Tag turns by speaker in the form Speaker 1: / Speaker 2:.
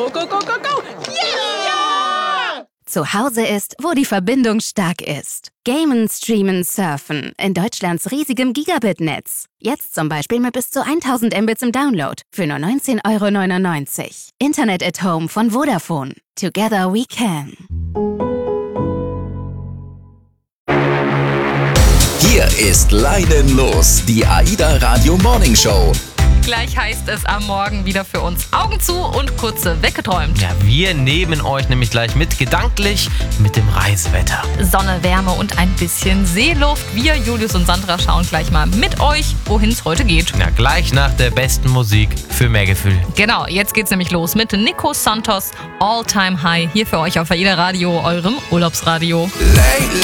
Speaker 1: go, go, go, go! Yeah!
Speaker 2: Zu Hause ist, wo die Verbindung stark ist. Gamen, streamen, surfen. In Deutschlands riesigem Gigabit-Netz. Jetzt zum Beispiel mit bis zu 1000 Mbits im Download. Für nur 19,99 €. Internet at Home von Vodafone. Together we can.
Speaker 3: Hier ist Leinen los, die AIDA Radio Morning Show.
Speaker 4: Gleich heißt es am Morgen wieder für uns Augen zu und kurze weggeträumt.
Speaker 5: Ja, wir nehmen euch nämlich gleich mit, gedanklich mit dem Reisewetter.
Speaker 4: Sonne, Wärme und ein bisschen Seeluft. Wir, Julius und Sandra, schauen gleich mal mit euch, wohin es heute geht.
Speaker 5: Ja, gleich nach der besten Musik für mehr Gefühl.
Speaker 4: Genau, jetzt geht's nämlich los mit Nico Santos, All Time High, hier für euch auf AIDA Radio, eurem Urlaubsradio.